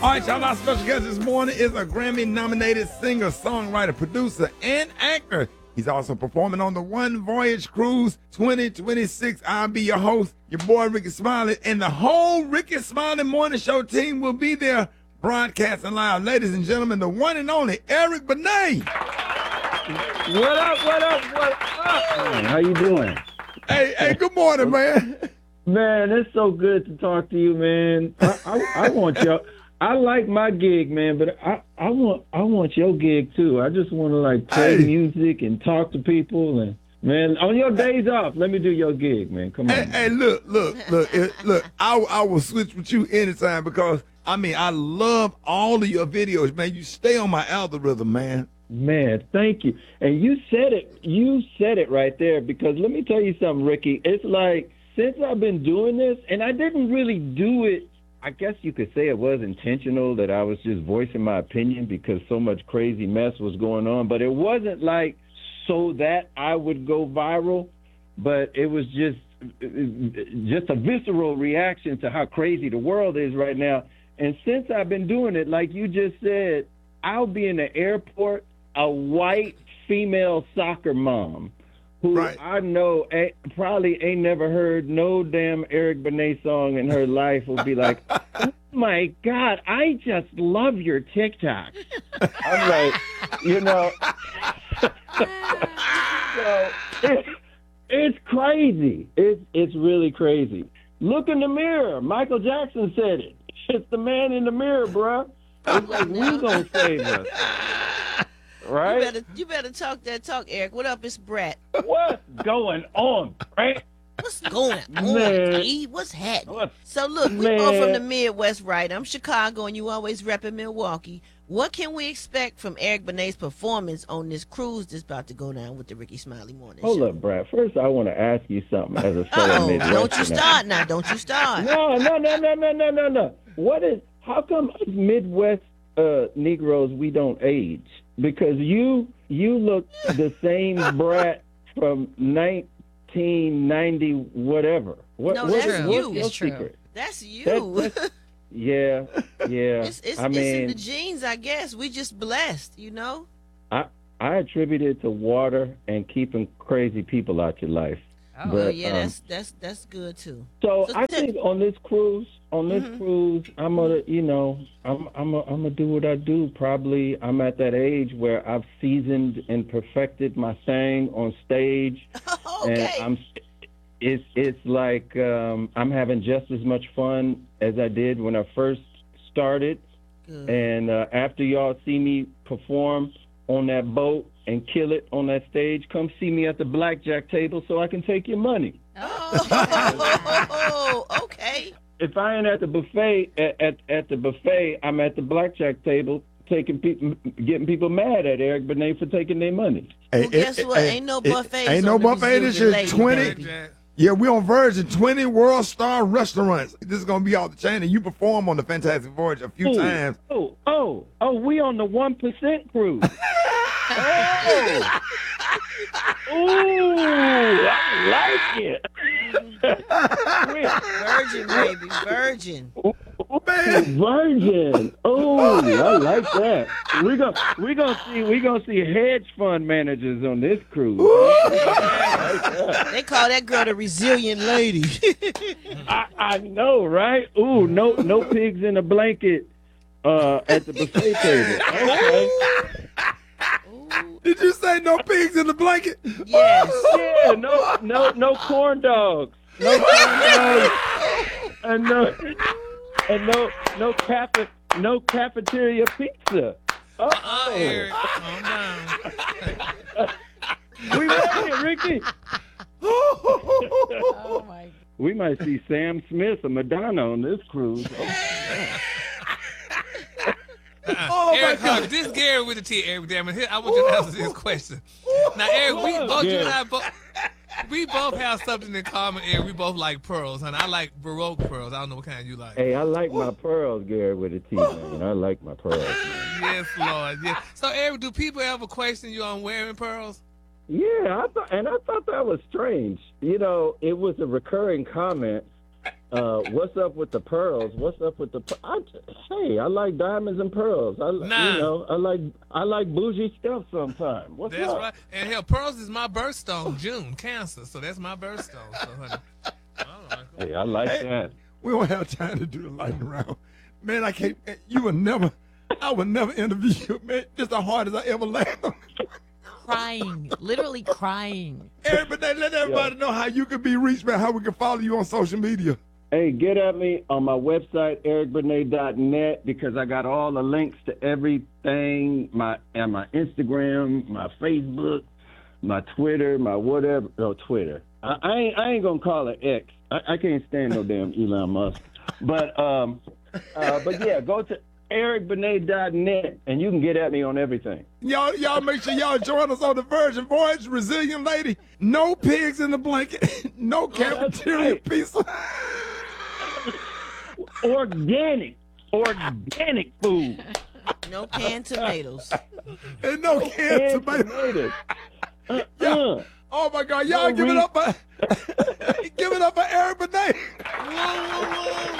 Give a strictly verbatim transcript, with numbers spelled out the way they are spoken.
All right, y'all, our special guest this morning is a Grammy-nominated singer, songwriter, producer, and actor. He's also performing on the One Voyage Cruise twenty twenty-six. I'll be your host, your boy Rickey Smiley, and the whole Rickey Smiley Morning Show team will be there broadcasting live. Ladies and gentlemen, the one and only Eric Benet. What up, what up, what up? Man, how you doing? Hey, hey, good morning, man. Man, it's so good to talk to you, man. I, I, I want your, I like my gig, man, but I, I want, I want your gig too. I just want to like play Hey. music and talk to people, and man, on your days off, let me do your gig, man. Come on. Hey, man. hey, look, look, look, it, look. I, I will switch with you anytime because I mean I love all of your videos, man. You stay on my algorithm, man. Man, thank you. And you said it, you said it right there, because let me tell you something, Ricky. It's like, since I've been doing this, and I didn't really do it, I guess you could say it was intentional that I was just voicing my opinion because so much crazy mess was going on, but it wasn't like so that I would go viral, but it was just, just a visceral reaction to how crazy the world is right now. And since I've been doing it, like you just said, I'll be in the airport, a white female soccer mom who Right. I know ain't, probably ain't never heard no damn Eric Benet song in her life will be like, oh my God, I just love your TikTok. I'm like, you know, so it's, it's crazy. It's, it's really crazy. Look in the mirror. Michael Jackson said it. It's the man in the mirror, bruh. It's like, we gonna save us. Right? You better, you better talk that talk, Eric. What up? It's Brett. What's going on, right? What's going on, Man. E? What's happening? What? So look, we both Man. from the Midwest, right? I'm Chicago, and you always repping Milwaukee. What can we expect from Eric Benet's performance on this cruise that's about to go down with the Rickey Smiley Morning Hold Show? up, Brad. First, I want to ask you something as a fellow Oh, Midwesterner. don't you start now. Don't you start. No, no, no, no, no, no, no, no. What is? How come us Midwest uh, Negroes we don't age? Because you you look the same brat from nineteen ninety whatever. What, No, what- that's what's you. your It's true. secret? That's you. That- that's- yeah, yeah. it's it's, I it's in mean, the genes, I guess. We just blessed, you know? I I attribute it to water and keeping crazy people out your life. Oh, But, Oh, yeah, um, that's that's that's good, too. So So I t- think on this cruise, on this Mhm. cruise, I'm gonna, you know, I'm I'm a, I'm gonna do what I do. Probably I'm at that age where I've seasoned and perfected my thing on stage, okay. and I'm. It's it's like um, I'm having just as much fun as I did when I first started. Good. And uh, after y'all see me perform on that boat and kill it on that stage, come see me at the blackjack table so I can take your money. Oh, okay. If I ain't at the buffet at, at at the buffet, I'm at the blackjack table taking people, getting people mad at Eric Benet for taking their money. Well, guess what? Ain't no buffets Ain't no on the buffet. This Brazilian is lady, twenty. baby. Yeah, we on Virgin, twenty world star restaurants. This is gonna be off the chain, and you perform on the Fantastic Voyage a few Ooh, times. Oh, oh, oh, we on the one percent cruise. Oh. Ooh, I like it. Virgin, baby, virgin. Man. Virgin. Oh, I like that. We go we gonna see we gonna see hedge fund managers on this cruise. They call that girl the resilient lady. I, I know, right? Ooh, no no pigs in a blanket uh, at the buffet table. Okay. Ooh, Did you say no pigs in the blanket? yes. Yeah, no no no corn dogs. No corn dogs. And no and no no cafe no cafeteria pizza. Uh, Oh, Eric, calm down. we made it, Ricky. Oh my. We might see Sam Smith or Madonna on this cruise. Oh, Eric, my God. Huck, this is Gary with the T. Eric, damn it. Here, I want you to answer this question. Now, Eric, we both you and I both we both have something in common, Eric. We both like pearls, and I like Baroque pearls. I don't know what kind you like. Hey, I like my pearls, Gary, with a T, man. I like my pearls, man. Yes, Lord. Yeah. So, Eric, do people ever question you on wearing pearls? Yeah, I thought, and I thought that was strange. You know, it was a recurring comment Uh, what's up with the pearls? What's up with the? Per- I, hey, I like diamonds and pearls. I, Nah. you know, I like I like bougie stuff sometimes. What's That's up? right. And hell, pearls is my birthstone, June, Cancer. So that's my birthstone. So, honey. I don't know. Hey, I like Hey. that. We don't have time to do the lightning round. Man, I can't. You would never. I would never interview you, man. Just the hardest I ever laughed. Crying, literally crying. Eric, but they let everybody know how you can be reached, man. How we can follow you on social media. Hey, get at me on my website, eric benet dot net, because I got all the links to everything, my and my Instagram, my Facebook, my Twitter, my whatever. No, Twitter. I, I ain't I ain't gonna call it X. I, I can't stand no damn Elon Musk. But um, uh, but yeah, go to eric benet dot net and you can get at me on everything. Y'all, y'all make sure y'all join us on the Virgin Voyage, Resilient Lady. No pigs in the blanket. No cafeteria right. pizza. Organic, organic food. No canned tomatoes. And no canned And tomato. tomatoes. Uh-uh. Oh my God, y'all No give it re- up for give it up for Eric Benet. Whoa, whoa, whoa.